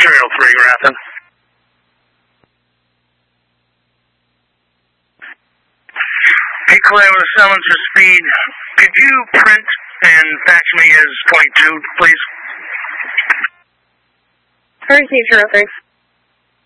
303, Grafton. Hey, Claire, with a summons for speed. Could you print and fax me as 22, please? Received, 303.